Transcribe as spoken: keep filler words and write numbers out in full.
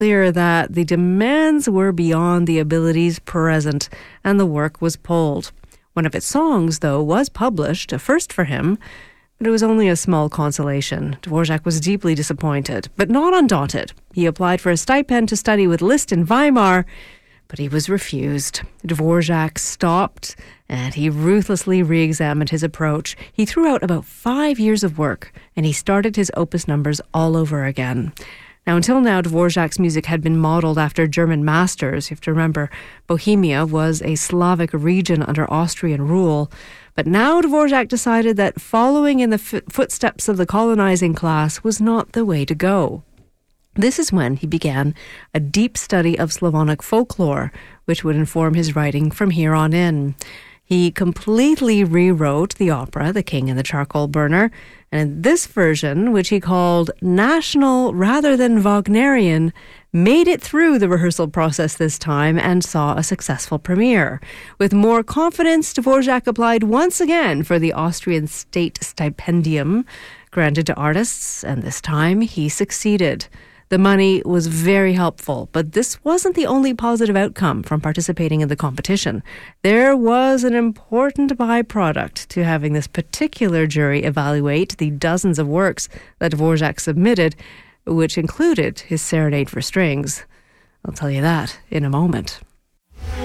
clear that the demands were beyond the abilities present, and the work was pulled. One of its songs, though, was published, a first for him, but it was only a small consolation. Dvorak was deeply disappointed, but not undaunted. He applied for a stipend to study with Liszt in Weimar, but he was refused. Dvorak stopped, and he ruthlessly re-examined his approach. He threw out about five years of work, and he started his opus numbers all over again. Now, until now, Dvorak's music had been modelled after German masters. You have to remember, Bohemia was a Slavic region under Austrian rule. But now Dvorak decided that following in the f- footsteps of the colonizing class was not the way to go. This is when he began a deep study of Slavonic folklore, which would inform his writing from here on in. He completely rewrote the opera, The King and the Charcoal Burner, and in this version, which he called national rather than Wagnerian, made it through the rehearsal process this time and saw a successful premiere. With more confidence, Dvorak applied once again for the Austrian state stipendium granted to artists, and this time he succeeded. The money was very helpful, but this wasn't the only positive outcome from participating in the competition. There was an important byproduct to having this particular jury evaluate the dozens of works that Dvorak submitted, which included his Serenade for Strings. I'll tell you that in a moment.